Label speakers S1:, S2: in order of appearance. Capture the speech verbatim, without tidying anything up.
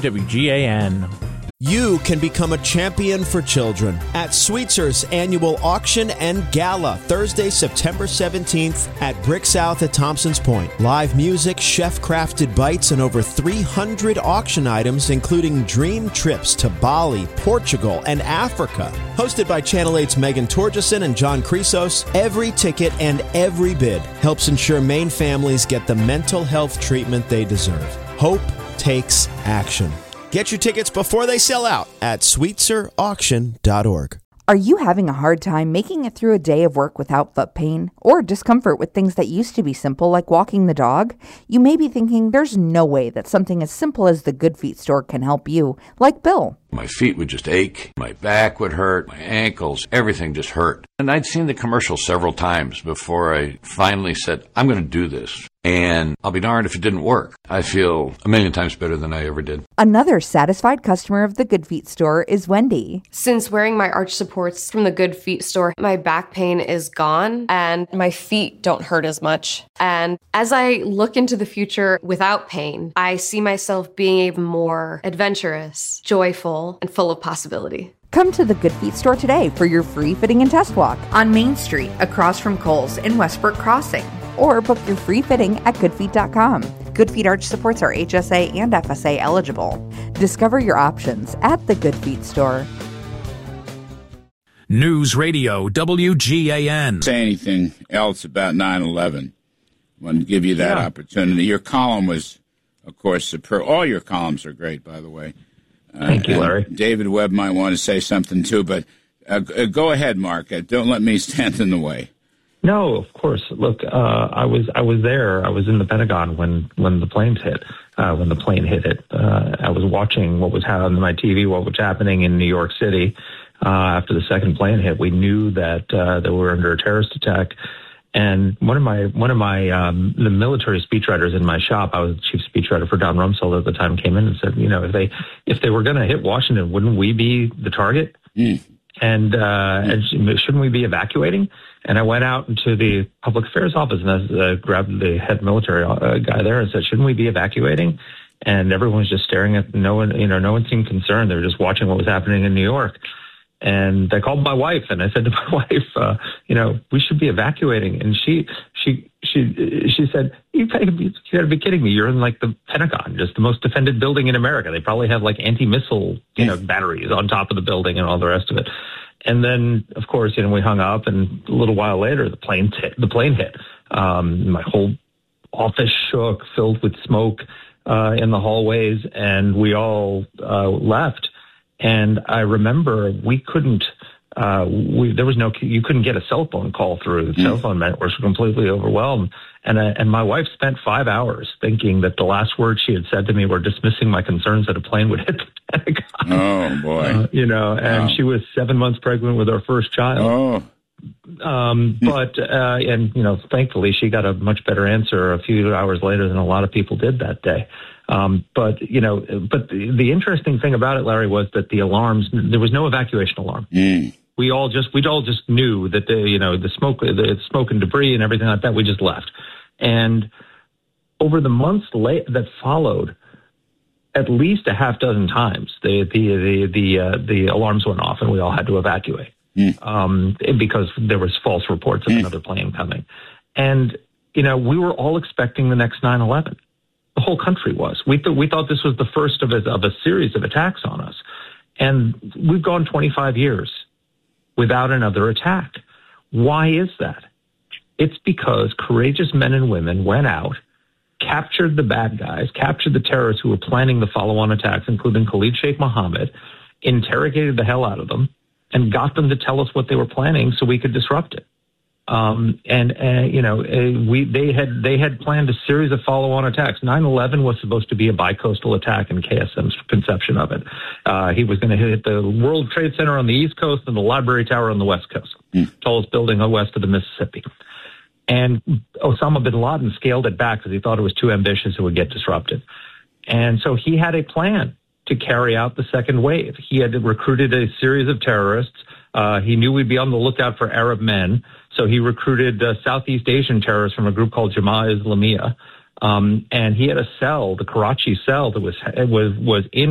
S1: W G A N.
S2: You can become a champion for children at Sweetzer's annual auction and gala, Thursday, September seventeenth at Brick South at Thompson's Point. Live music, chef-crafted bites, and over three hundred auction items, including dream trips to Bali, Portugal, and Africa. Hosted by Channel eight's Megan Torgeson and John Chrysos, every ticket and every bid helps ensure Maine families get the mental health treatment they deserve. Hope takes action. Get your tickets before they sell out at sweetser auction dot org.
S3: Are you having a hard time making it through a day of work without foot pain or discomfort with things that used to be simple like walking the dog? You may be thinking there's no way that something as simple as the Good Feet store can help you, like Bill.
S4: My feet would just ache, my back would hurt, my ankles, everything just hurt. And I'd seen the commercial several times before I finally said, I'm going to do this. And I'll be darned if it didn't work. I feel a million times better than I ever did.
S3: Another satisfied customer of the Good Feet store is Wendy.
S5: Since wearing my arch supports from the Good Feet store, my back pain is gone and my feet don't hurt as much. And as I look into the future without pain, I see myself being even more adventurous, joyful, and full of possibility.
S3: Come to the Good Feet store today for your free fitting and test walk on Main Street, across from Kohl's in Westbrook Crossing. Or book your free fitting at good feet dot com. Good Feet arch supports are H S A and F S A eligible. Discover your options at the Good Feet store.
S6: News Radio W G A N.
S7: Say anything else about nine eleven? I want to give you that yeah. opportunity. Your column was, of course, superb. All your columns are great, by the way. Uh,
S8: Thank you, Larry.
S7: David Webb might want to say something too, but uh, go ahead, Mark. Uh, don't let me stand in the way.
S8: No, of course. Look, uh, I was I was there. I was in the Pentagon when, when the planes hit. Uh, when the plane hit it, uh, I was watching what was happening on my T V, what was happening in New York City uh, after the second plane hit. We knew that uh, that we were under a terrorist attack. And one of my one of my um, the military speechwriters in my shop, I was the chief speechwriter for Don Rumsfeld at the time, came in and said, you know, if they if they were going to hit Washington, wouldn't we be the target? Mm. And, uh, and shouldn't we be evacuating? And I went out into the public affairs office and I uh, grabbed the head military uh, guy there and said, shouldn't we be evacuating? And everyone was just staring at no one, you know, no one seemed concerned. They were just watching what was happening in New York. And I called my wife and I said to my wife, uh, you know, we should be evacuating. And she, she, she, she said, you gotta be, you gotta be kidding me. You're in like the Pentagon, just the most defended building in America. They probably have like anti-missile, you know, batteries on top of the building and all the rest of it. And then, of course, you know, we hung up and a little while later, the plane hit, the plane hit. Um, my whole office shook, filled with smoke, uh, in the hallways, and we all, uh, left. And I remember we couldn't, uh, we, there was no, you couldn't get a cell phone call through. The mm. cell phone networks were completely overwhelmed. And, uh, and my wife spent five hours thinking that the last words she had said to me were dismissing my concerns that a plane would hit the Pentagon.
S7: Oh, boy.
S8: Uh, you know, and wow. She was seven months pregnant with our first child. Oh. Um, but, uh, and, you know, thankfully she got a much better answer a few hours later than a lot of people did that day. Um, but, you know, but the, the interesting thing about it, Larry, was that the alarms, there was no evacuation alarm. Mm. We all just, we all just knew that the, you know, the smoke, the smoke and debris and everything like that, we just left. And over the months late that followed, at least a half dozen times, the, the, the, the, uh, the alarms went off and we all had to evacuate. Mm. Um, because there was false reports of mm. another plane coming. And, you know, we were all expecting the next nine eleven. The whole country was. We th- we thought this was the first of a, of a series of attacks on us. And we've gone twenty-five years without another attack. Why is that? It's because courageous men and women went out, captured the bad guys, captured the terrorists who were planning the follow-on attacks, including Khalid Sheikh Mohammed, interrogated the hell out of them, and got them to tell us what they were planning so we could disrupt it. Um, and, uh, you know, uh, we, they had, they had planned a series of follow-on attacks. nine eleven was supposed to be a bi-coastal attack in K S M's conception of it. Uh, he was going to hit the World Trade Center on the East Coast and the Library Tower on the West Coast, mm. tallest building west of the Mississippi. And Osama bin Laden scaled it back because he thought it was too ambitious, it would get disrupted. And so he had a plan to carry out the second wave. He had recruited a series of terrorists. Uh, he knew we'd be on the lookout for Arab men. So he recruited uh, Southeast Asian terrorists from a group called Jama'a Islamiyah. Um, and he had a cell, the Karachi cell, that was was was in